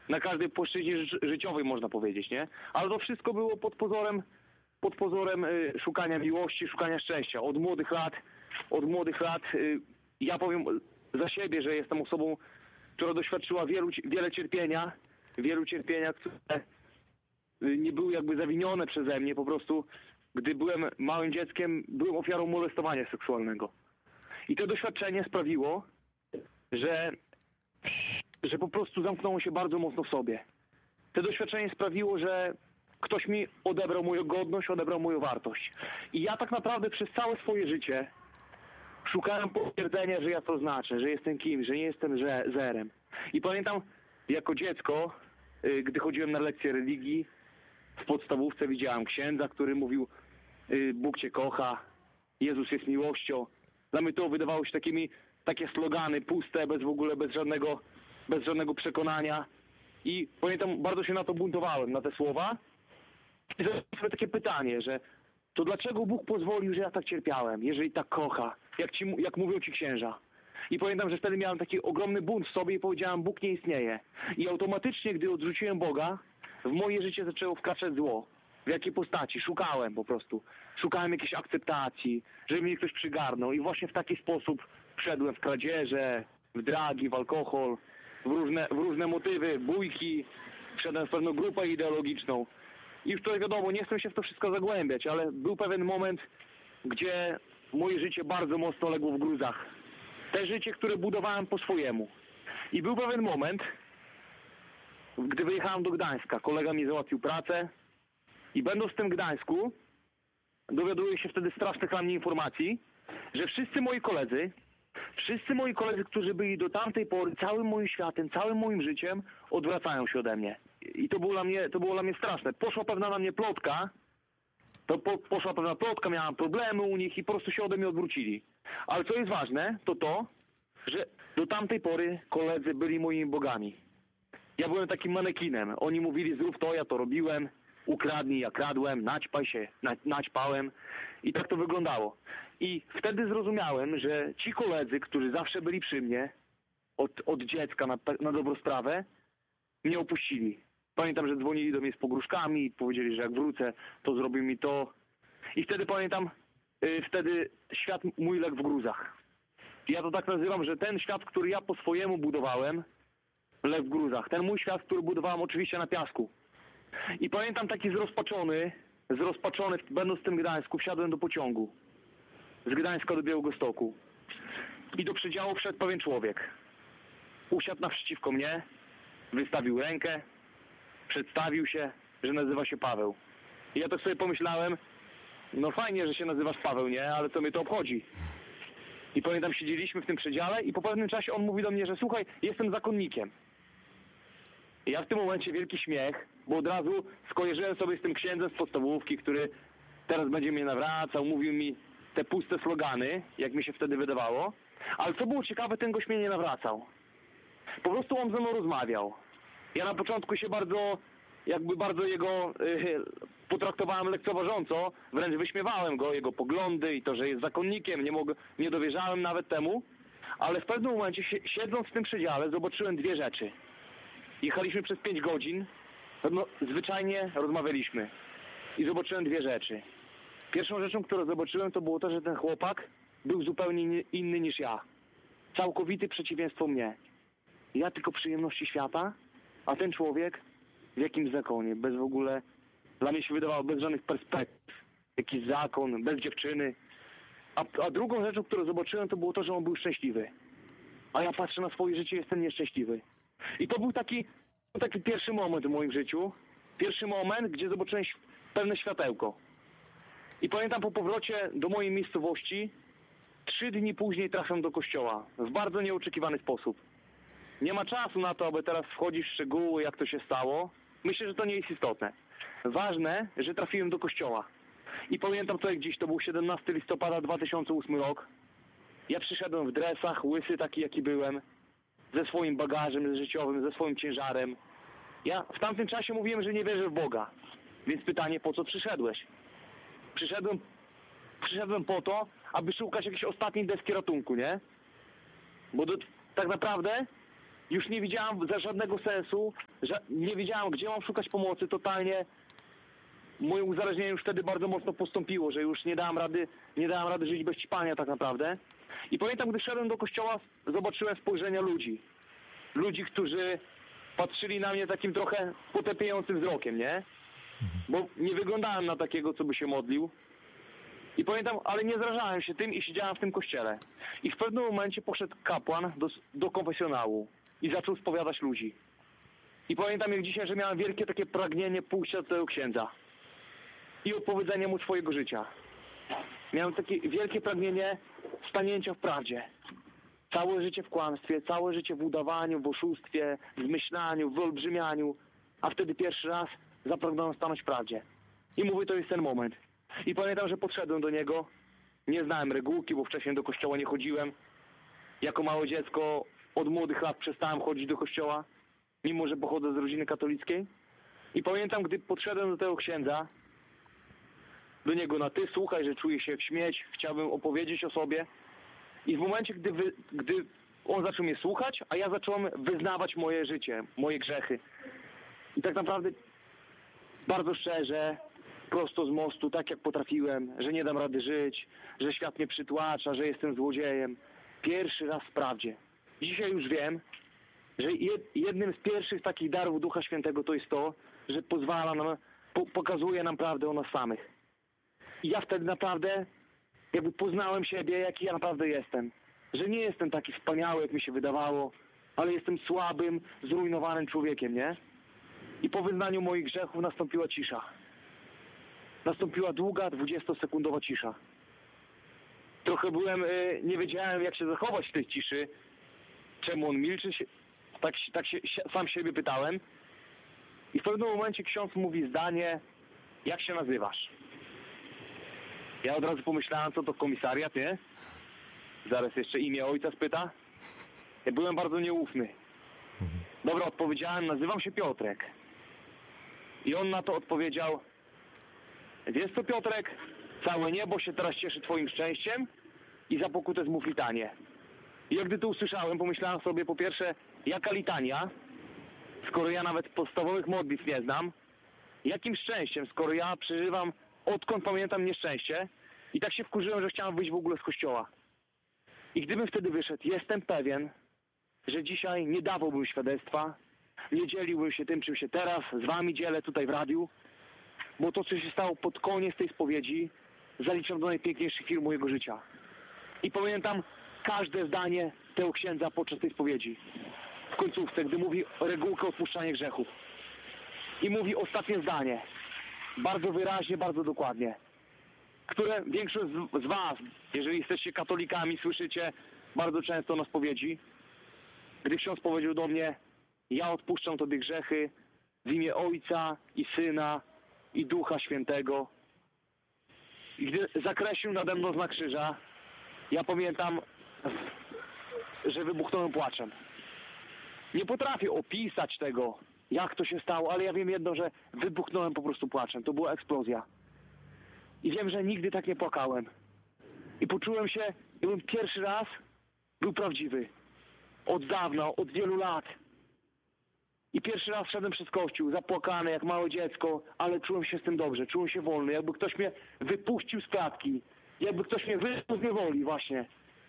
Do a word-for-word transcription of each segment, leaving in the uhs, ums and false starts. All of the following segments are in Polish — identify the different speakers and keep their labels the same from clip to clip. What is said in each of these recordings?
Speaker 1: na każdej płaszczyźnie ży życiowej, można powiedzieć, nie? Ale to wszystko było pod pozorem, pod pozorem y, szukania miłości, szukania szczęścia. Od młodych lat, od młodych lat, y, ja powiem za siebie, że jestem osobą, która doświadczyła wielu, wiele cierpienia, wielu cierpienia, które y, nie były jakby zawinione przeze mnie, po prostu gdy byłem małym dzieckiem, byłem ofiarą molestowania seksualnego. I to doświadczenie sprawiło, że, że po prostu zamknąło się bardzo mocno w sobie. To doświadczenie sprawiło, że ktoś mi odebrał moją godność, odebrał moją wartość. I ja tak naprawdę przez całe swoje życie szukałem potwierdzenia, że ja to znaczę, że jestem kimś, że nie jestem zerem. I pamiętam, jako dziecko, gdy chodziłem na lekcje religii, w podstawówce widziałem księdza, który mówił: Bóg cię kocha, Jezus jest miłością. Dla mnie to wydawało się takimi, takie slogany puste, bez w ogóle, bez żadnego, bez żadnego przekonania. I pamiętam, bardzo się na to buntowałem, na te słowa. I zadałem sobie takie pytanie, że to dlaczego Bóg pozwolił, że ja tak cierpiałem, jeżeli tak kocha, jak, ci, jak mówią ci księża. I pamiętam, że wtedy miałem taki ogromny bunt w sobie i powiedziałem: Bóg nie istnieje. I automatycznie, gdy odrzuciłem Boga, w moje życie zaczęło wkraczać zło. W jakiej postaci? Szukałem po prostu. Szukałem jakiejś akceptacji, żeby mnie ktoś przygarnął. I właśnie w taki sposób wszedłem w kradzieże, w dragi, w alkohol, w różne, w różne motywy, bójki. Wszedłem w pewną grupę ideologiczną. I już to wiadomo, nie chcę się w to wszystko zagłębiać, ale był pewien moment, gdzie moje życie bardzo mocno legło w gruzach. Te życie, które budowałem po swojemu. I był pewien moment, gdy wyjechałem do Gdańska. Kolega mi załatwił pracę i będąc w tym Gdańsku, dowiaduję się wtedy strasznych dla mnie informacji, że wszyscy moi koledzy, wszyscy moi koledzy, którzy byli do tamtej pory całym moim światem, całym moim życiem, odwracają się ode mnie. I to było dla mnie, to było dla mnie straszne. Poszła pewna na mnie plotka, to po, poszła pewna plotka, miałem problemy u nich i po prostu się ode mnie odwrócili. Ale co jest ważne, to to, że do tamtej pory koledzy byli moimi bogami. Ja byłem takim manekinem. Oni mówili: zrób to, ja to robiłem, ukradnij, ja kradłem, naćpaj się, na, naćpałem. I tak to wyglądało. I wtedy zrozumiałem, że ci koledzy, którzy zawsze byli przy mnie, od, od dziecka na, na dobrą sprawę, mnie opuścili. Pamiętam, że dzwonili do mnie z pogróżkami, powiedzieli, że jak wrócę, to zrobią mi to. I wtedy pamiętam, yy, wtedy świat mój legł w gruzach. Ja to tak nazywam, że ten świat, który ja po swojemu budowałem, legł w gruzach. Ten mój świat, który budowałem oczywiście na piasku. I pamiętam taki zrozpaczony, zrozpaczony, będąc w tym Gdańsku, wsiadłem do pociągu. Z Gdańska do Białegostoku. I do przedziału wszedł pewien człowiek. Usiadł naprzeciwko mnie, wystawił rękę, przedstawił się, że nazywa się Paweł. I ja tak sobie pomyślałem: no fajnie, że się nazywasz Paweł, nie? Ale co mnie to obchodzi? I pamiętam, siedzieliśmy w tym przedziale i po pewnym czasie on mówi do mnie, że słuchaj, jestem zakonnikiem. I ja w tym momencie wielki śmiech, bo od razu skojarzyłem sobie z tym księdzem z podstawówki, który teraz będzie mnie nawracał, mówił mi te puste slogany, jak mi się wtedy wydawało. Ale co było ciekawe, ten gość mnie nie nawracał. Po prostu on ze mną rozmawiał. Ja na początku się bardzo, jakby bardzo jego yy, potraktowałem lekceważąco, wręcz wyśmiewałem go, jego poglądy i to, że jest zakonnikiem, nie, mogę, nie dowierzałem nawet temu. Ale w pewnym momencie, siedząc w tym przedziale, zobaczyłem dwie rzeczy. Jechaliśmy przez pięć godzin, no, zwyczajnie rozmawialiśmy i zobaczyłem dwie rzeczy. Pierwszą rzeczą, którą zobaczyłem, to było to, że ten chłopak był zupełnie inny niż ja. Całkowite przeciwieństwo mnie. Ja tylko przyjemności świata, a ten człowiek w jakimś zakonie, bez w ogóle, dla mnie się wydawało, bez żadnych perspektyw. Jakiś zakon, bez dziewczyny. A, a drugą rzeczą, którą zobaczyłem, to było to, że on był szczęśliwy. A ja patrzę na swoje życie i jestem nieszczęśliwy. I to był taki, taki pierwszy moment w moim życiu. Pierwszy moment, gdzie zobaczyłem pewne światełko. I pamiętam, po powrocie do mojej miejscowości, trzy dni później trafiam do kościoła. W bardzo nieoczekiwany sposób. Nie ma czasu na to, aby teraz wchodzić w szczegóły, jak to się stało. Myślę, że to nie jest istotne. Ważne, że trafiłem do kościoła. I pamiętam to jak dziś, to był siedemnastego listopada dwa tysiące ósmy rok. Ja przyszedłem w dresach, łysy taki jaki byłem, ze swoim bagażem życiowym, ze swoim ciężarem. Ja w tamtym czasie mówiłem, że nie wierzę w Boga. Więc pytanie, po co przyszedłeś? Przyszedłem, przyszedłem po to, aby szukać jakiejś ostatniej deski ratunku, nie? Bo do, tak naprawdę Już nie widziałam za żadnego sensu, że nie wiedziałam, gdzie mam szukać pomocy. Totalnie moje uzależnienie już wtedy bardzo mocno postąpiło, że już nie dałam rady, nie dałam rady żyć bez ćpania tak naprawdę. I pamiętam, gdy szedłem do kościoła, zobaczyłem spojrzenia ludzi. Ludzi, którzy patrzyli na mnie takim trochę potępiającym wzrokiem, nie? Bo nie wyglądałem na takiego, co by się modlił. I pamiętam, ale nie zrażałem się tym i siedziałem w tym kościele. I w pewnym momencie poszedł kapłan do, do konfesjonału i zaczął spowiadać ludzi. I pamiętam jak dzisiaj, że miałem wielkie takie pragnienie pójścia do tego księdza i opowiedzenia mu swojego życia. Miałem takie wielkie pragnienie stanięcia w prawdzie. Całe życie w kłamstwie, całe życie w udawaniu, w oszustwie, w zmyślaniu, w wyolbrzymianiu, a wtedy pierwszy raz zapragnąłem stanąć w prawdzie. I mówię, to jest ten moment. I pamiętam, że podszedłem do niego, nie znałem regułki, bo wcześniej do kościoła nie chodziłem. Jako małe dziecko od młodych lat przestałem chodzić do kościoła, mimo że pochodzę z rodziny katolickiej. I pamiętam, gdy podszedłem do tego księdza, do niego na ty, słuchaj, że czuję się jak śmieć, chciałbym opowiedzieć o sobie. I w momencie, gdy, wy, gdy on zaczął mnie słuchać, a ja zacząłem wyznawać moje życie, moje grzechy. I tak naprawdę bardzo szczerze, prosto z mostu, tak jak potrafiłem, że nie dam rady żyć, że świat mnie przytłacza, że jestem złodziejem. Pierwszy raz w prawdzie. Dzisiaj już wiem, że jednym z pierwszych takich darów Ducha Świętego to jest to, że pozwala nam, po, pokazuje nam prawdę o nas samych. I ja wtedy naprawdę jakby poznałem siebie, jaki ja naprawdę jestem. Że nie jestem taki wspaniały, jak mi się wydawało, ale jestem słabym, zrujnowanym człowiekiem, nie? I po wyznaniu moich grzechów nastąpiła cisza. Nastąpiła długa, dwudziestosekundowa cisza. Trochę byłem, nie wiedziałem jak się zachować w tej ciszy. Czemu on milczy? Tak, tak się sam siebie pytałem. I w pewnym momencie ksiądz mówi zdanie, jak się nazywasz? Ja od razu pomyślałem, co to komisariat, nie? Zaraz jeszcze imię ojca spyta. Ja byłem bardzo nieufny. Dobra, odpowiedziałem, nazywam się Piotrek. I on na to odpowiedział, wiesz co, Piotrek, całe niebo się teraz cieszy twoim szczęściem i za pokutę zmów litanię. I jak gdy to usłyszałem, pomyślałem sobie, po pierwsze, jaka litania, skoro ja nawet podstawowych modlitw nie znam, jakim szczęściem, skoro ja przeżywam, odkąd pamiętam, nieszczęście, i tak się wkurzyłem, że chciałem wyjść w ogóle z kościoła. I gdybym wtedy wyszedł, jestem pewien, że dzisiaj nie dawałbym świadectwa, nie dzieliłbym się tym, czym się teraz z wami dzielę tutaj w radiu, bo to, co się stało pod koniec tej spowiedzi, zaliczam do najpiękniejszych chwil mojego życia. I pamiętam każde zdanie tego księdza podczas tej spowiedzi. W końcówce, gdy mówi regułkę odpuszczania grzechów. I mówi ostatnie zdanie. Bardzo wyraźnie, bardzo dokładnie. Które większość z, z was, jeżeli jesteście katolikami, słyszycie bardzo często na spowiedzi. Gdy ksiądz powiedział do mnie, ja odpuszczam tobie grzechy w imię Ojca i Syna i Ducha Świętego. I gdy zakreślił nade mną znak krzyża, ja pamiętam, że wybuchnąłem płaczem. Nie potrafię opisać tego, jak to się stało, ale ja wiem jedno, że wybuchnąłem po prostu płaczem. To była eksplozja. I wiem, że nigdy tak nie płakałem. I poczułem się, jakbym pierwszy raz był prawdziwy. Od dawna, od wielu lat. I pierwszy raz szedłem przez kościół, zapłakany jak małe dziecko, ale czułem się z tym dobrze, czułem się wolny, jakby ktoś mnie wypuścił z klatki, jakby ktoś mnie wyrzucił z niewoli właśnie.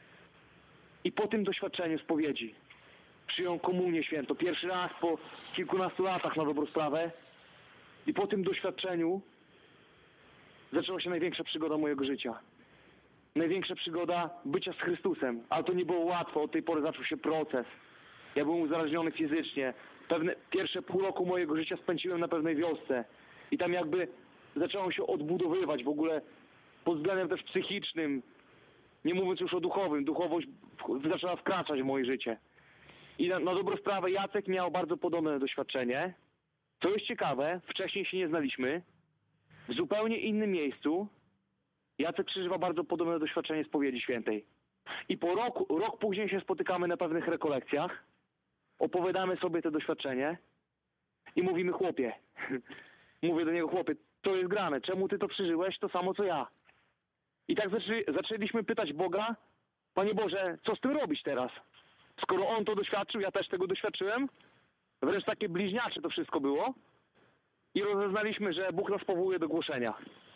Speaker 1: I po tym doświadczeniu spowiedzi przyjąłem komunię świętą, pierwszy raz po kilkunastu latach na dobrą sprawę. I po tym doświadczeniu zaczęła się największa przygoda mojego życia. Największa przygoda bycia z Chrystusem, ale to nie było łatwo, od tej pory zaczął się proces. Ja byłem uzależniony fizycznie. Pewne pierwsze pół roku mojego życia spędziłem na pewnej wiosce. I tam jakby zacząłem się odbudowywać w ogóle pod względem też psychicznym. Nie mówiąc już o duchowym. Duchowość zaczęła wkraczać w moje życie. I na, na dobrą sprawę Jacek miał bardzo podobne doświadczenie. Co jest ciekawe, wcześniej się nie znaliśmy. W zupełnie innym miejscu Jacek przeżywa bardzo podobne doświadczenie spowiedzi świętej. I po roku, rok później się spotykamy na pewnych rekolekcjach, opowiadamy sobie to doświadczenie i mówimy, chłopie, mówię do niego, chłopie, to jest grane, czemu ty to przeżyłeś, to samo co ja. I tak zaczę, zaczęliśmy pytać Boga, Panie Boże, co z tym robić teraz? Skoro on to doświadczył, ja też tego doświadczyłem. Wręcz takie bliźniacze to wszystko było. I rozeznaliśmy, że Bóg nas powołuje do głoszenia.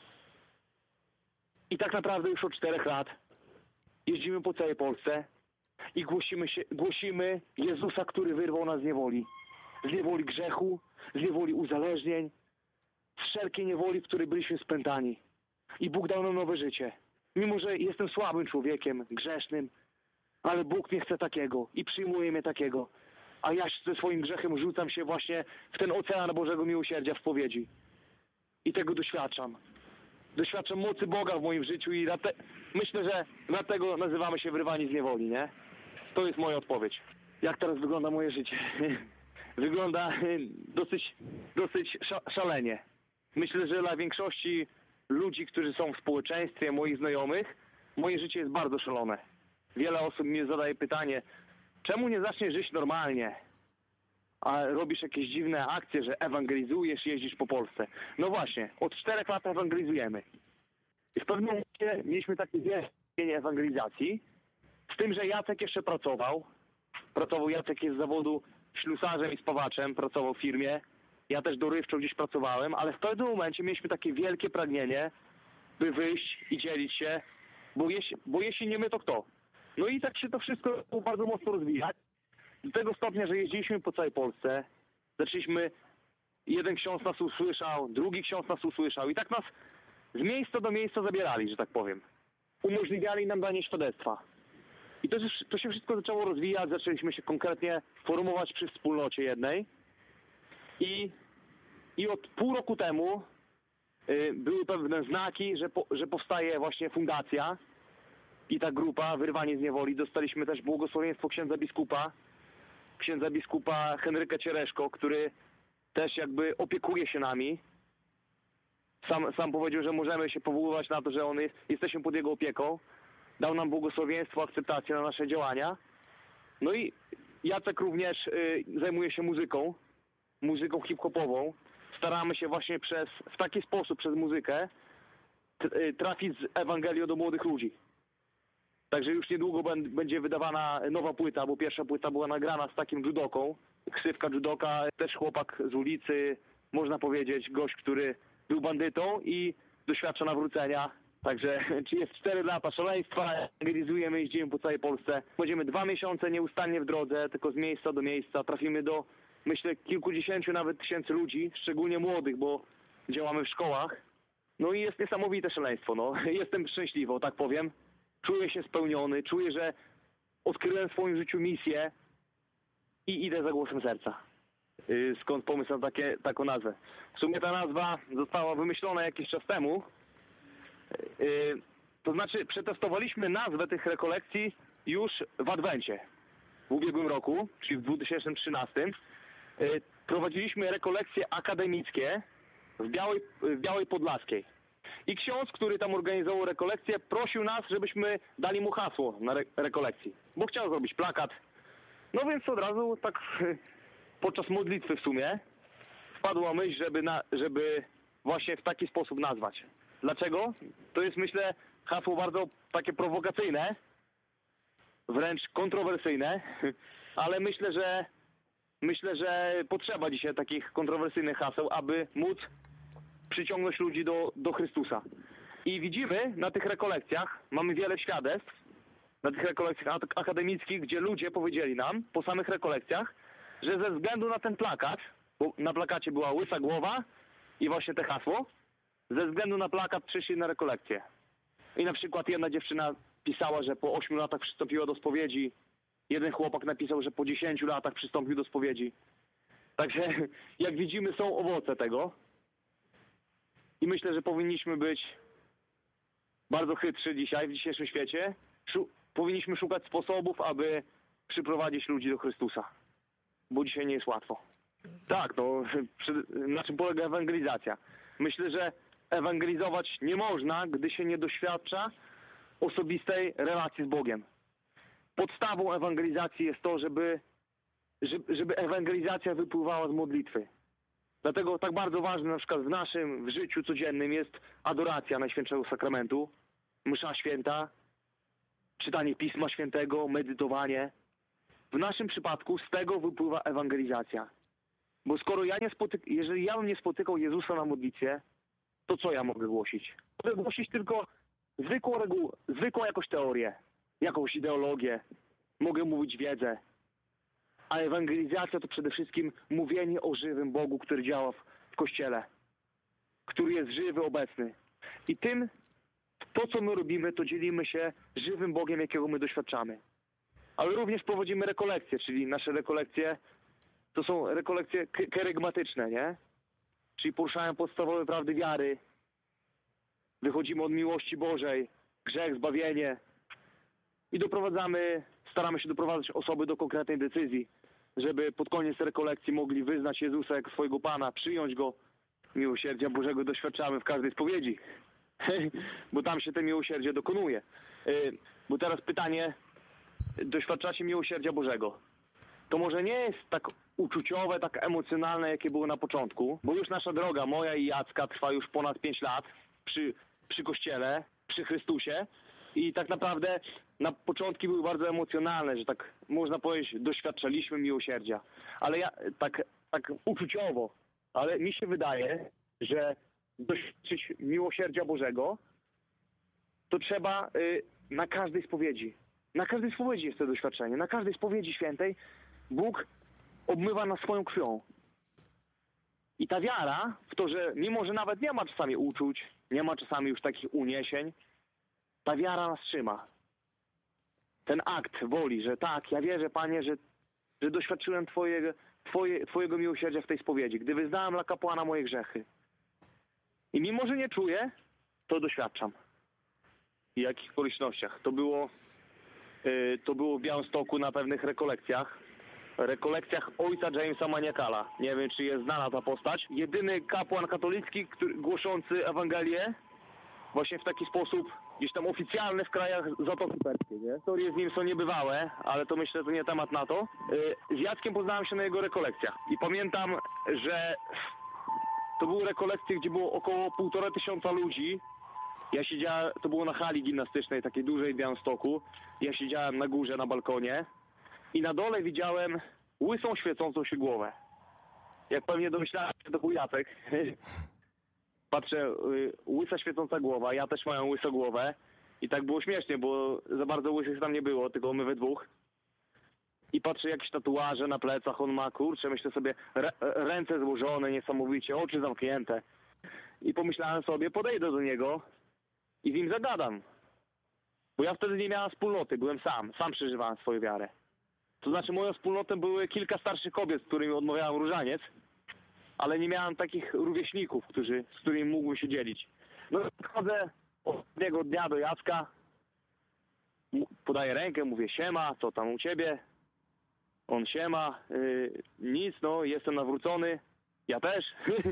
Speaker 1: I tak naprawdę już od czterech lat jeździmy po całej Polsce i głosimy, się, głosimy Jezusa, który wyrwał nas z niewoli. Z niewoli grzechu, z niewoli uzależnień, z wszelkiej niewoli, w której byliśmy spętani. I Bóg dał nam nowe życie. Mimo że jestem słabym człowiekiem, grzesznym, ale Bóg nie chce takiego i przyjmuje mnie takiego. A ja ze swoim grzechem rzucam się właśnie w ten ocean Bożego miłosierdzia w spowiedzi. I tego doświadczam. Doświadczam mocy Boga w moim życiu i te... myślę, że dlatego nazywamy się wyrwani z niewoli, nie? To jest moja odpowiedź. Jak teraz wygląda moje życie? Wygląda dosyć, dosyć szalenie. Myślę, że dla większości ludzi, którzy są w społeczeństwie, moich znajomych, moje życie jest bardzo szalone. Wiele osób mi zadaje pytanie, czemu nie zaczniesz żyć normalnie, a robisz jakieś dziwne akcje, że ewangelizujesz, jeździsz po Polsce. No właśnie, od czterech lat ewangelizujemy. I w pewnym momencie mieliśmy takie wielkie ewangelizacji, z tym, że Jacek jeszcze pracował. Pracował Jacek jest z zawodu ślusarzem i spawaczem, pracował w firmie. Ja też dorywczo gdzieś pracowałem, ale w pewnym momencie mieliśmy takie wielkie pragnienie, by wyjść i dzielić się, bo jeśli, bo jeśli nie my, to kto? No i tak się to wszystko bardzo mocno rozwijać. Do tego stopnia, że jeździliśmy po całej Polsce. Zaczęliśmy, jeden ksiądz nas usłyszał, drugi ksiądz nas usłyszał i tak nas z miejsca do miejsca zabierali, że tak powiem. Umożliwiali nam danie świadectwa. I to, to się wszystko zaczęło rozwijać, zaczęliśmy się konkretnie formować przy wspólnocie jednej. I, i od pół roku temu y, były pewne znaki, że, po, że powstaje właśnie fundacja i ta grupa Wyrwanie z niewoli. Dostaliśmy też błogosławieństwo księdza biskupa, księdza biskupa Henryka Ciereszko, który też jakby opiekuje się nami. Sam, sam powiedział, że możemy się powoływać na to, że on jest, jesteśmy pod jego opieką. Dał nam błogosławieństwo, akceptację na nasze działania. No i Jacek również y, zajmuje się muzyką, muzyką hip-hopową. Staramy się właśnie przez, w taki sposób, przez muzykę t, y, trafić z Ewangelią do młodych ludzi. Także już niedługo będzie wydawana nowa płyta, bo pierwsza płyta była nagrana z takim judoką. Ksywka judoka, też chłopak z ulicy, można powiedzieć, gość, który był bandytą i doświadcza nawrócenia. Także czy jest cztery lata szaleństwa, ewangelizujemy, jeździmy po całej Polsce. Będziemy dwa miesiące nieustannie w drodze, tylko z miejsca do miejsca. Trafimy do, myślę, kilkudziesięciu nawet tysięcy ludzi, szczególnie młodych, bo działamy w szkołach. No i jest niesamowite szaleństwo, no. Jestem szczęśliwy, o tak powiem. Czuję się spełniony, czuję, że odkryłem w swoim życiu misję i idę za głosem serca. Skąd pomysł na takie, taką nazwę? W sumie ta nazwa została wymyślona jakiś czas temu. To znaczy przetestowaliśmy nazwę tych rekolekcji już w Adwencie. W ubiegłym roku, czyli w dwa tysiące trzynastym. Prowadziliśmy rekolekcje akademickie w Białej, w Białej Podlaskiej. I ksiądz, który tam organizował rekolekcję, prosił nas, żebyśmy dali mu hasło na re rekolekcji, bo chciał zrobić plakat. No więc od razu tak podczas modlitwy w sumie wpadła myśl, żeby, na, żeby właśnie w taki sposób nazwać. Dlaczego? To jest, myślę, hasło bardzo takie prowokacyjne, wręcz kontrowersyjne, ale myślę, że myślę, że potrzeba dzisiaj takich kontrowersyjnych haseł, aby móc przyciągnąć ludzi do, do Chrystusa. I widzimy na tych rekolekcjach, mamy wiele świadectw, na tych rekolekcjach akademickich, gdzie ludzie powiedzieli nam po samych rekolekcjach, że ze względu na ten plakat, bo na plakacie była łysa głowa i właśnie te hasło, ze względu na plakat przyszli na rekolekcję. I na przykład jedna dziewczyna pisała, że po ośmiu latach przystąpiła do spowiedzi. Jeden chłopak napisał, że po dziesięciu latach przystąpił do spowiedzi. Także jak widzimy, są owoce tego. I myślę, że powinniśmy być bardzo chytrzy dzisiaj, w dzisiejszym świecie. Szu powinniśmy szukać sposobów, aby przyprowadzić ludzi do Chrystusa. Bo dzisiaj nie jest łatwo. Tak, no, na czym polega ewangelizacja? Myślę, że ewangelizować nie można, gdy się nie doświadcza osobistej relacji z Bogiem. Podstawą ewangelizacji jest to, żeby, żeby ewangelizacja wypływała z modlitwy. Dlatego tak bardzo ważne na przykład w naszym w życiu codziennym jest adoracja Najświętszego Sakramentu, msza święta, czytanie Pisma Świętego, medytowanie. w naszym przypadku z tego wypływa ewangelizacja. Bo skoro ja nie spotyk- jeżeli ja bym nie spotykał Jezusa na modlitwie, to co ja mogę głosić? Mogę głosić tylko zwykłą regułę, zwykłą jakąś teorię, jakąś ideologię. Mogę mówić wiedzę. A ewangelizacja to przede wszystkim mówienie o żywym Bogu, który działa w, w Kościele. Który jest żywy, obecny. I tym, to co my robimy, to dzielimy się żywym Bogiem, jakiego my doświadczamy. Ale również prowadzimy rekolekcje, czyli nasze rekolekcje to są rekolekcje k- kerygmatyczne, nie? Czyli poruszają podstawowe prawdy wiary. Wychodzimy od miłości Bożej, grzech, zbawienie i doprowadzamy, staramy się doprowadzać osoby do konkretnej decyzji, żeby pod koniec rekolekcji mogli wyznać Jezusa jako swojego Pana, przyjąć Go. Miłosierdzia Bożego doświadczamy w każdej spowiedzi, bo tam się te miłosierdzie dokonuje. Bo teraz pytanie, doświadczacie miłosierdzia Bożego? To może nie jest tak uczuciowe, tak emocjonalne, jakie było na początku, bo już nasza droga, moja i Jacka, trwa już ponad pięć lat przy, przy Kościele, przy Chrystusie i tak naprawdę na początki były bardzo emocjonalne, że tak można powiedzieć, doświadczaliśmy miłosierdzia, ale ja tak, tak uczuciowo, ale mi się wydaje, że doświadczyć miłosierdzia Bożego to trzeba y, na każdej spowiedzi. Na każdej spowiedzi jest to doświadczenie. Na każdej spowiedzi świętej Bóg obmywa nas swoją krwią. I ta wiara w to, że mimo, że nawet nie ma czasami uczuć, nie ma czasami już takich uniesień, ta wiara nas trzyma. Ten akt woli, że tak, ja wierzę, Panie, że, że doświadczyłem twojego, twoje, Twojego miłosierdzia w tej spowiedzi, gdy wyznałem dla kapłana moje grzechy. I mimo, że nie czuję, to doświadczam. I w jakich okolicznościach. To było, yy, to było w Białymstoku na pewnych rekolekcjach. Rekolekcjach ojca Jamesa Maniakala. Nie wiem, czy jest znana ta postać. Jedyny kapłan katolicki, który, głoszący Ewangelię właśnie w taki sposób, gdzieś tam oficjalny w krajach Zatoki Perskiej, nie? Historie z nim są niebywałe, ale to myślę, że to nie temat na to. Yy, z Jackiem poznałem się na jego rekolekcjach. I pamiętam, że to były rekolekcje, gdzie było około półtora tysiąca ludzi. Ja siedziałem, to było na hali gimnastycznej, takiej dużej w Białymstoku. Ja siedziałem na górze, na balkonie i na dole widziałem łysą, świecącą się głowę. Jak pewnie domyślałem się, to był Jacek. Patrzę, łysa, świecąca głowa, ja też mam łysą głowę. I tak było śmiesznie, bo za bardzo łysych tam nie było, tylko my we dwóch. I patrzę, jakieś tatuaże na plecach on ma, kurczę, myślę sobie, re, ręce złożone niesamowicie, oczy zamknięte. I pomyślałem sobie, podejdę do niego i z nim zagadam. Bo ja wtedy nie miałem wspólnoty, byłem sam, sam przeżywałem swoją wiarę. To znaczy moją wspólnotą były kilka starszych kobiet, z którymi odmawiałem różaniec, ale nie miałem takich rówieśników, którzy, z którymi mógłbym się dzielić. No chodzę ostatniego dnia do Jacka, podaję rękę, mówię siema, co tam u ciebie? On siema, yy, nic, no jestem nawrócony, ja też.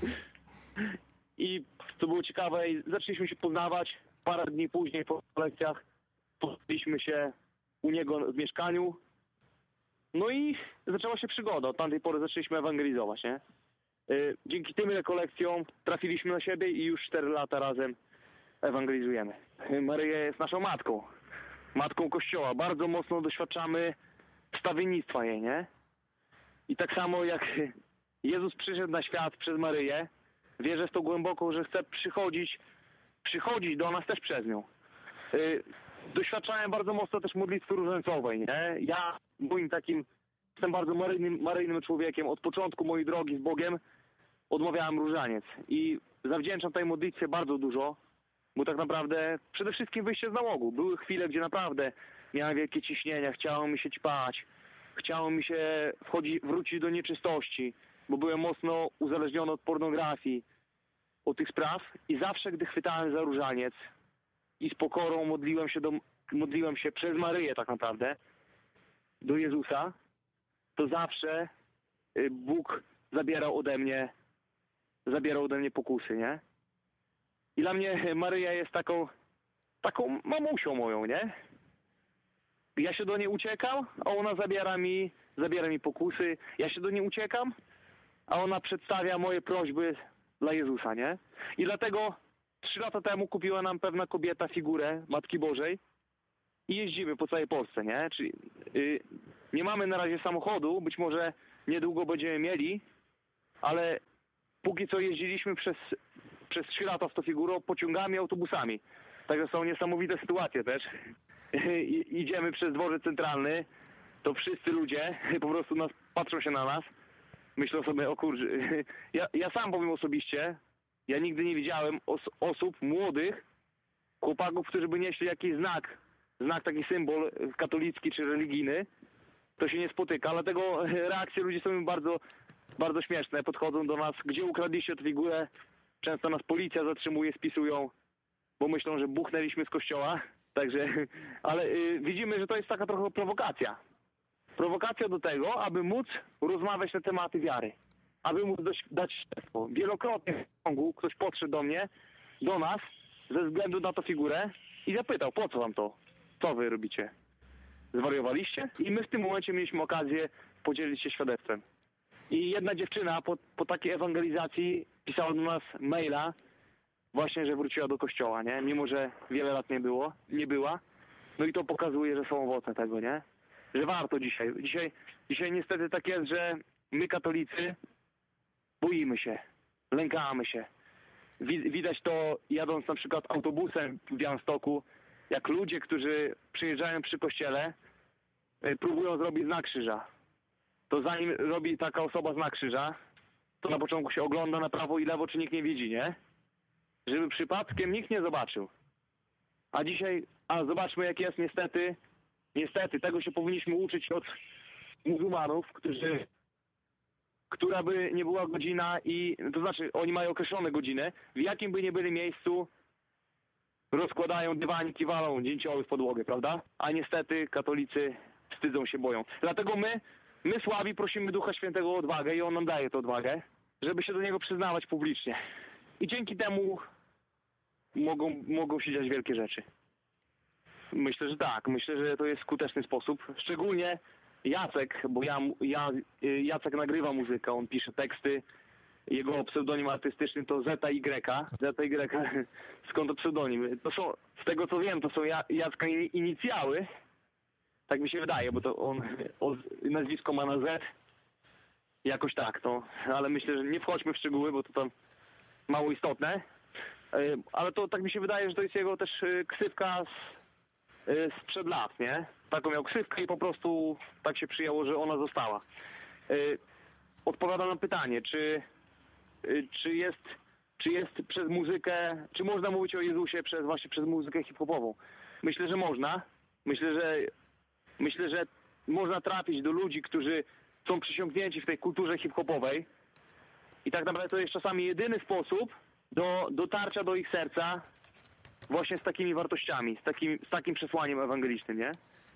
Speaker 1: I co było ciekawe, zaczęliśmy się poznawać. Parę dni później po lekcjach spotkaliśmy się u niego w mieszkaniu. No i zaczęła się przygoda. Od tamtej pory zaczęliśmy ewangelizować, nie? Yy, dzięki tym rekolekcjom trafiliśmy na siebie i już cztery lata razem ewangelizujemy. Yy, Maryja jest naszą matką. Matką Kościoła. Bardzo mocno doświadczamy wstawiennictwa jej, nie? I tak samo jak Jezus przyszedł na świat przez Maryję, wierzę w to głęboko, że chce przychodzić, przychodzić do nas też przez nią. Yy, doświadczałem bardzo mocno też modlitwy różańcowej, nie? Ja, moim takim, jestem bardzo maryjnym, maryjnym człowiekiem. Od początku mojej drogi z Bogiem odmawiałem różaniec. I zawdzięczam tej modlitwie bardzo dużo, bo tak naprawdę przede wszystkim wyjście z nałogu. Były chwile, gdzie naprawdę miałem wielkie ciśnienia, chciało mi się ćpać, chciało mi się wchodzić, wrócić do nieczystości, bo byłem mocno uzależniony od pornografii, od tych spraw i zawsze, gdy chwytałem za różaniec i z pokorą modliłem się, do, modliłem się przez Maryję tak naprawdę do Jezusa, to zawsze Bóg zabierał ode mnie, zabierał ode mnie pokusy, nie? I dla mnie Maryja jest taką, taką mamusią moją, nie? Ja się do niej uciekam, a ona zabiera mi, zabiera mi pokusy. Ja się do niej uciekam, a ona przedstawia moje prośby dla Jezusa, nie? I dlatego trzy lata temu kupiła nam pewna kobieta figurę Matki Bożej i jeździmy po całej Polsce, nie? Czyli yy, nie mamy na razie samochodu, być może niedługo będziemy mieli, ale póki co jeździliśmy przez, przez trzy lata z tą figurą pociągami, autobusami. Także są niesamowite sytuacje też. I, idziemy przez dworzec centralny, to wszyscy ludzie po prostu nas, patrzą się na nas, myślą sobie, o kurczę, ja, ja sam powiem osobiście, ja nigdy nie widziałem os, osób młodych, chłopaków, którzy by nieśli jakiś znak, znak taki symbol katolicki czy religijny, to się nie spotyka, dlatego reakcje ludzi są bardzo, bardzo śmieszne, podchodzą do nas, gdzie ukradliście tę figurę, często nas policja zatrzymuje, spisują, bo myślą, że buchnęliśmy z kościoła, także, ale y, widzimy, że to jest taka trochę prowokacja. Prowokacja do tego, aby móc rozmawiać na tematy wiary, aby móc dać, dać świadectwo. Wielokrotnie w ciągu ktoś podszedł do mnie, do nas, ze względu na tę figurę i zapytał, po co wam to? Co wy robicie? Zwariowaliście? I my w tym momencie mieliśmy okazję podzielić się świadectwem. I jedna dziewczyna po, po takiej ewangelizacji pisała do nas maila, właśnie, że wróciła do kościoła, nie? Mimo że wiele lat nie było, nie była. No i to pokazuje, że są owoce tego, nie? Że warto dzisiaj. Dzisiaj, dzisiaj niestety tak jest, że my katolicy boimy się, lękamy się. Widać to jadąc na przykład autobusem w Białymstoku, jak ludzie, którzy przyjeżdżają przy kościele, próbują zrobić znak krzyża. To zanim robi taka osoba znak krzyża, to na początku się ogląda na prawo i lewo, czy nikt nie widzi, nie? Żeby przypadkiem nikt nie zobaczył. A dzisiaj, a zobaczmy jak jest niestety, niestety, tego się powinniśmy uczyć od muzułmanów, którzy, która by nie była godzina i, to znaczy oni mają określone godziny, w jakim by nie byli miejscu, rozkładają dywaniki, walą dzięcioły w podłogę, prawda? A niestety katolicy wstydzą się, boją. Dlatego my, my słabi prosimy Ducha Świętego o odwagę i On nam daje tę odwagę, żeby się do Niego przyznawać publicznie. I dzięki temu mogą, mogą się dziać wielkie rzeczy. Myślę, że tak. Myślę, że to jest skuteczny sposób. Szczególnie Jacek, bo ja, ja, Jacek nagrywa muzykę, on pisze teksty. Jego pseudonim artystyczny to Z Y. Z Y, skąd to pseudonim? To są, z tego co wiem, to są Jacka inicjały. Tak mi się wydaje, bo to on, on nazwisko ma na Z. Jakoś tak, to, ale myślę, że nie wchodźmy w szczegóły, bo to tam mało istotne. Ale to tak mi się wydaje, że to jest jego też ksywka z, sprzed lat, nie? Taką miał ksywkę i po prostu tak się przyjęło, że ona została. Odpowiadam na pytanie, czy, czy jest, czy jest przez muzykę, czy można mówić o Jezusie przez właśnie przez muzykę hip-hopową? Myślę, że można. Myślę, że myślę, że można trafić do ludzi, którzy są przysiągnięci w tej kulturze hip-hopowej i tak naprawdę to jest czasami jedyny sposób do dotarcia do ich serca właśnie z takimi wartościami, z takim, z takim przesłaniem ewangelicznym, nie?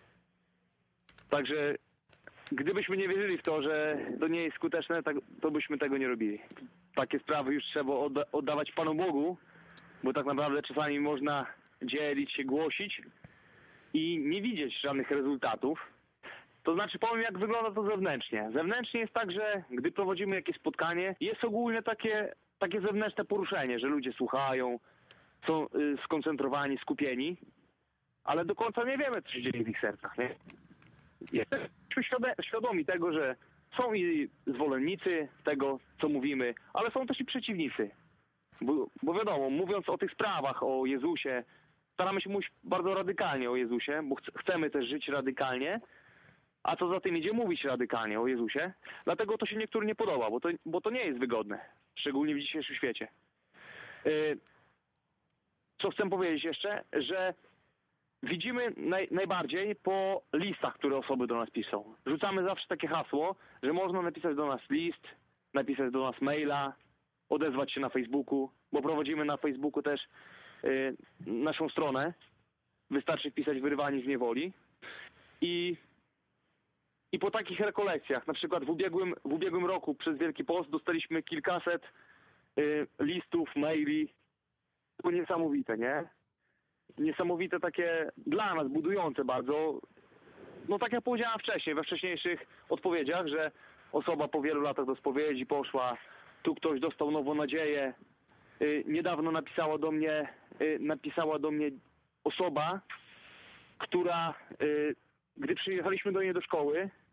Speaker 1: Także gdybyśmy nie wierzyli w to, że to nie jest skuteczne, tak, to byśmy tego nie robili. Takie sprawy już trzeba odda oddawać Panu Bogu, bo tak naprawdę czasami można dzielić się, głosić i nie widzieć żadnych rezultatów. To znaczy powiem, jak wygląda to zewnętrznie. Zewnętrznie jest tak, że gdy prowadzimy jakieś spotkanie, jest ogólnie takie, takie zewnętrzne poruszenie, że ludzie słuchają, są y, skoncentrowani, skupieni, ale do końca nie wiemy, co się dzieje w ich sercach, nie? Jesteśmy świadomi tego, że są i zwolennicy tego, co mówimy, ale są też i przeciwnicy. Bo, bo wiadomo, mówiąc o tych sprawach, o Jezusie, staramy się mówić bardzo radykalnie o Jezusie, bo ch chcemy też żyć radykalnie, a co za tym idzie, mówić radykalnie o Jezusie. Dlatego to się niektórym nie podoba, bo to, bo to nie jest wygodne, szczególnie w dzisiejszym świecie. Yy, co chcę powiedzieć jeszcze, że widzimy naj, najbardziej po listach, które osoby do nas piszą. Rzucamy zawsze takie hasło, że można napisać do nas list, napisać do nas maila, odezwać się na Facebooku, bo prowadzimy na Facebooku też yy, naszą stronę. Wystarczy wpisać wyrwani z niewoli. I, i po takich rekolekcjach, na przykład w ubiegłym, w ubiegłym roku przez Wielki Post dostaliśmy kilkaset yy, listów, maili. To niesamowite, nie? Niesamowite takie dla nas, budujące bardzo. No tak jak powiedziałem wcześniej, we wcześniejszych odpowiedziach, że osoba po wielu latach do spowiedzi poszła, tu ktoś dostał nową nadzieję. Yy, niedawno napisała do mnie, yy, napisała do mnie osoba, która, yy, gdy przyjechaliśmy do niej do szkoły,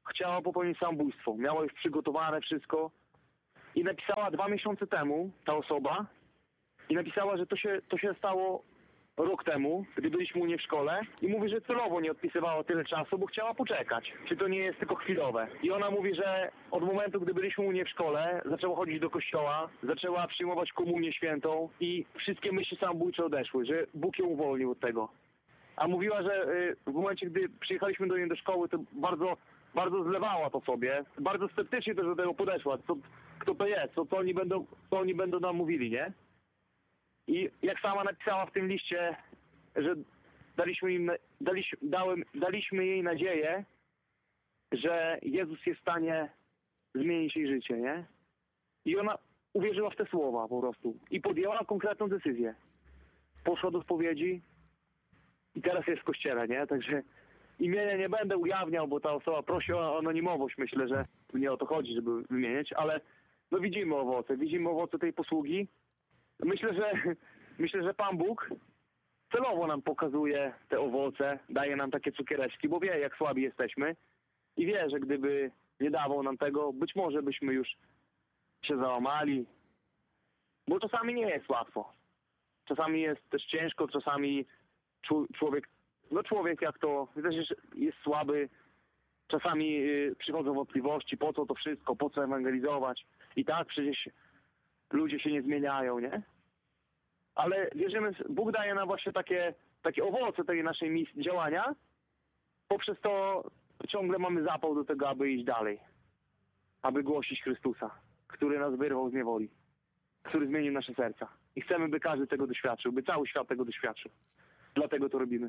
Speaker 1: chciała popełnić samobójstwo. Miała już przygotowane wszystko i napisała dwa miesiące temu, ta osoba, i napisała, że to się, to się stało rok temu, gdy byliśmy u niej w szkole, i mówi, że celowo nie odpisywała tyle czasu, bo chciała poczekać, czy to nie jest tylko chwilowe. I ona mówi, że od momentu, gdy byliśmy u niej w szkole, zaczęła chodzić do kościoła, zaczęła przyjmować komunię świętą i wszystkie myśli samobójcze odeszły, że Bóg ją uwolnił od tego. A mówiła, że w momencie, gdy przyjechaliśmy do niej do szkoły, to bardzo, bardzo zlewała to sobie, bardzo sceptycznie też do tego podeszła, co, kto to jest, co, co, oni będą, co oni będą nam mówili, nie? I jak sama napisała w tym liście, że daliśmy im, daliśmy, dałem, daliśmy jej nadzieję, że Jezus jest w stanie zmienić jej życie, nie? I ona uwierzyła w te słowa po prostu i podjęła konkretną decyzję. Poszła do spowiedzi i teraz jest w kościele, nie? Także imienia nie będę ujawniał, bo ta osoba prosi o anonimowość. Myślę, że nie o to chodzi, żeby wymieniać, ale no widzimy owoce, widzimy owoce tej posługi. Myślę, że myślę, że Pan Bóg celowo nam pokazuje te owoce, daje nam takie cukiereczki, bo wie, jak słabi jesteśmy i wie, że gdyby nie dawał nam tego, być może byśmy już się załamali, bo czasami nie jest łatwo. Czasami jest też ciężko, czasami człowiek, no człowiek jak to, też jest słaby, czasami przychodzą wątpliwości, po co to wszystko, po co ewangelizować i tak przecież ludzie się nie zmieniają, nie? Ale wierzymy, Bóg daje nam właśnie takie, takie owoce tej naszej misji, działania. Poprzez to ciągle mamy zapał do tego, aby iść dalej. Aby głosić Chrystusa, który nas wyrwał z niewoli. Który zmienił nasze serca. I chcemy, by każdy tego doświadczył, by cały świat tego doświadczył. Dlatego to robimy.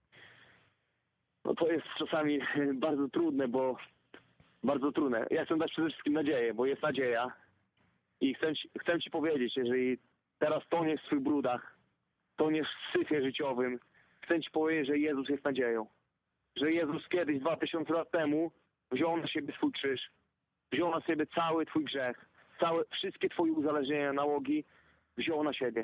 Speaker 1: No to jest czasami bardzo trudne, bo... Bardzo trudne. Ja chcę dać przede wszystkim nadzieję, bo jest nadzieja. I chcę ci, chcę ci powiedzieć, jeżeli teraz toniesz w swych brudach, toniesz w syfie życiowym, chcę ci powiedzieć, że Jezus jest nadzieją. Że Jezus kiedyś, dwa tysiące lat temu, wziął na siebie swój krzyż, wziął na siebie cały twój grzech, całe, wszystkie twoje uzależnienia, nałogi, wziął na siebie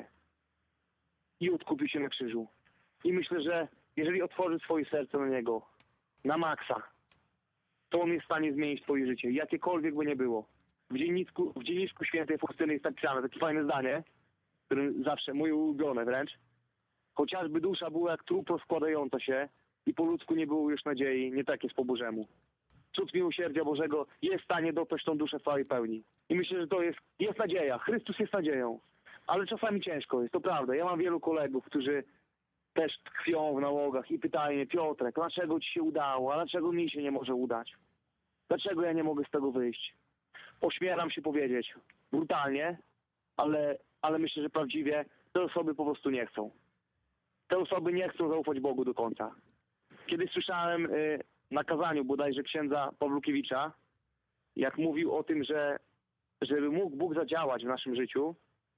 Speaker 1: i odkupił się na krzyżu. I myślę, że jeżeli otworzysz swoje serce na Niego, na maksa, to On jest w stanie zmienić twoje życie, jakiekolwiek by nie było. W dzienniczku, w dzienniczku świętej Faustyny jest napisane takie fajne zdanie, które zawsze moje ulubione wręcz. Chociażby dusza była jak trup rozkładająca się i po ludzku nie było już nadziei, nie tak jest po Bożemu. Cud miłosierdzia Bożego jest w stanie dotknąć tą duszę w całej pełni. I myślę, że to jest, jest nadzieja. Chrystus jest nadzieją. Ale czasami ciężko jest, to prawda. Ja mam wielu kolegów, którzy też tkwią w nałogach i pytają mnie: Piotrek, dlaczego ci się udało, a dlaczego mi się nie może udać? Dlaczego ja nie mogę z tego wyjść? Ośmielam się powiedzieć brutalnie, ale, ale myślę, że prawdziwie te osoby po prostu nie chcą. Te osoby nie chcą zaufać Bogu do końca. Kiedyś słyszałem y, na kazaniu bodajże księdza Pawlukiewicza, jak mówił o tym, że żeby mógł Bóg zadziałać w naszym życiu,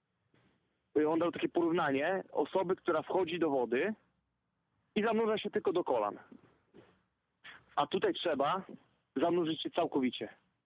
Speaker 1: y, on dał takie porównanie osoby, która wchodzi do wody i zanurza się tylko do kolan. A tutaj trzeba zanurzyć się całkowicie.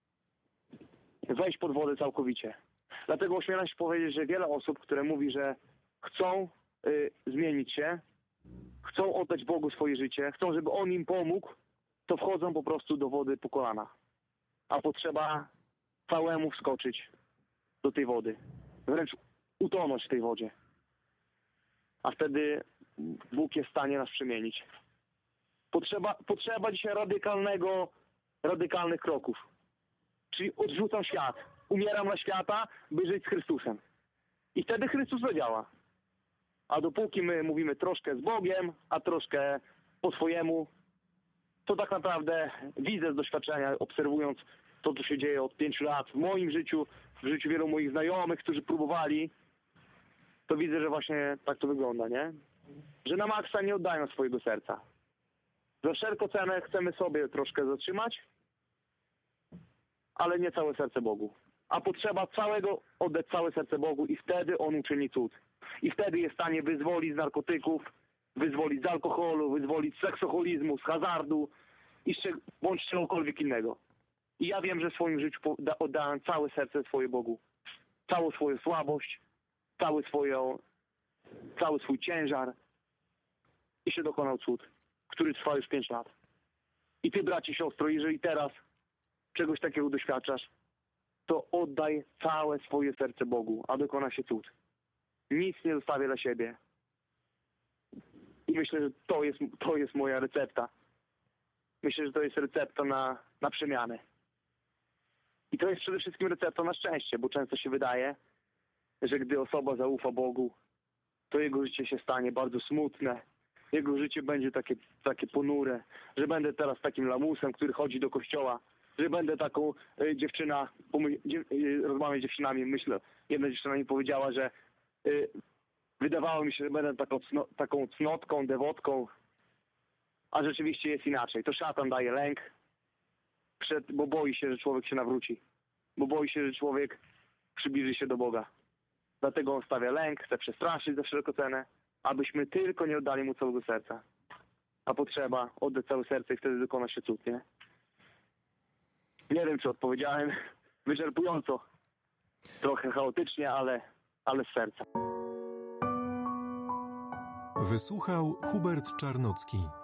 Speaker 1: Wejść pod wodę całkowicie. Dlatego ośmielam się powiedzieć, że wiele osób, które mówi, że chcą y, zmienić się, chcą oddać Bogu swoje życie, chcą, żeby On im pomógł, to wchodzą po prostu do wody po kolana. A potrzeba całemu wskoczyć do tej wody. Wręcz utonąć w tej wodzie. A wtedy Bóg jest w stanie nas przemienić. Potrzeba, potrzeba dzisiaj radykalnego, radykalnych kroków. Czyli odrzucam świat. Umieram na świata, by żyć z Chrystusem. I wtedy Chrystus zadziała. A dopóki my mówimy troszkę z Bogiem, a troszkę po swojemu, to tak naprawdę widzę z doświadczenia, obserwując to, co się dzieje od pięciu lat w moim życiu, w życiu wielu moich znajomych, którzy próbowali, to widzę, że właśnie tak to wygląda, nie? Że na maksa nie oddają swojego serca. Za wszelką cenę chcemy sobie troszkę zatrzymać, ale nie całe serce Bogu. A potrzeba całego oddać całe serce Bogu i wtedy On uczyni cud. I wtedy jest w stanie wyzwolić z narkotyków, wyzwolić z alkoholu, wyzwolić z seksoholizmu, z hazardu i z bądź czegokolwiek innego. I ja wiem, że w swoim życiu oddałem całe serce swoje Bogu. Całą swoją słabość, cały, swoją, cały swój ciężar i się dokonał cud, który trwa już pięć lat. I ty, bracie, siostro, jeżeli teraz czegoś takiego doświadczasz, to oddaj całe swoje serce Bogu, a dokona się cud. Nic nie zostawię dla siebie. I myślę, że to jest, to jest moja recepta. Myślę, że to jest recepta na, na przemianę. I to jest przede wszystkim recepta na szczęście, bo często się wydaje, że gdy osoba zaufa Bogu, to jego życie się stanie bardzo smutne. Jego życie będzie takie, takie ponure, że będę teraz takim lamusem, który chodzi do kościoła, że będę taką y, dziewczyna, dziew, y, rozmawiam z dziewczynami, myślę, jedna dziewczyna mi powiedziała, że y, wydawało mi się, że będę taką, cno, taką cnotką, dewotką, a rzeczywiście jest inaczej. To szatan daje lęk, przed, bo boi się, że człowiek się nawróci, bo boi się, że człowiek przybliży się do Boga. Dlatego on stawia lęk, chce przestraszyć za wszelką cenę, abyśmy tylko nie oddali mu całego serca. A potrzeba oddać całe serce i wtedy dokona się cud, nie? Nie wiem, czy odpowiedziałem wyczerpująco. Trochę chaotycznie, ale, ale z serca.
Speaker 2: Wysłuchał Hubert Czarnocki.